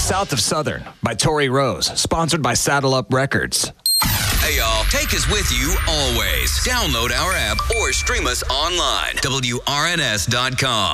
South of Southern by Tori Rose, sponsored by Saddle Up Records. Hey, y'all. Take us with you always. Download our app or stream us online. WRNS.com.